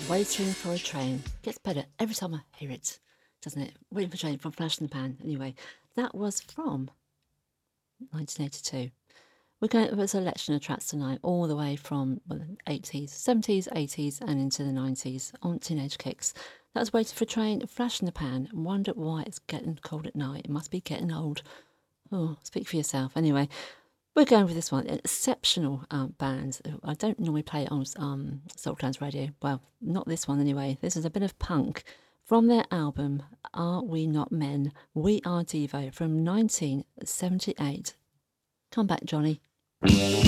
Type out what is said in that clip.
Waiting for a Train. Gets better every time I hear it, doesn't it? Waiting for a Train from Flash in the Pan. Anyway, that was from 1982. We're going with a selection of tracks tonight, all the way from the 80s, 70s, 80s, and into the 90s on Teenage Kicks. That was Waiting for a Train, Flash in the Pan. Wonder why it's getting cold at night. It must be getting old. Oh, speak for yourself. Anyway, we're going with this one. An exceptional band. I don't normally play it on Soul Clans Radio. Well, not this one anyway. This is a bit of punk from their album Are We Not Men? We Are Devo from 1978. Come back, Johnny.